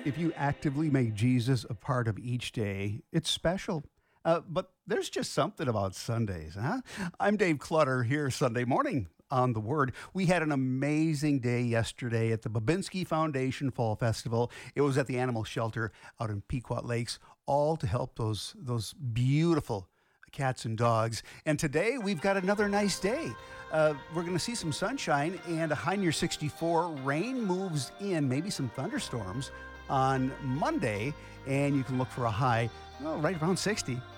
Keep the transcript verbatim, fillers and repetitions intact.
If you actively make Jesus a part of each day, it's special. Uh, but there's just something about Sundays, huh? I'm Dave Clutter here Sunday morning on The Word. We had an amazing day yesterday at the Babinski Foundation Fall Festival. It was at the animal shelter out in Pequot Lakes, all to help those, those beautiful cats and dogs. And today we've got another nice day. Uh, we're going to see some sunshine and a high near sixty-four. Rain moves in, maybe some thunderstorms on Monday, and you can look for a high well, right around sixty.